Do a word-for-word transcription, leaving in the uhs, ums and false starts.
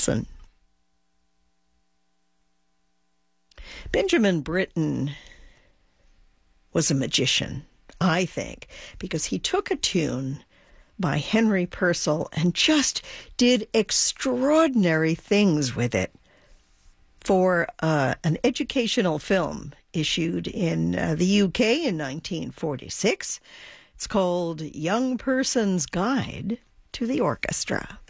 listen. Benjamin Britten was a magician, I think, because he took a tune by Henry Purcell and just did extraordinary things with it for uh, an educational film issued in uh, the U K in nineteen forty-six. It's called Young Person's Guide to the Orchestra.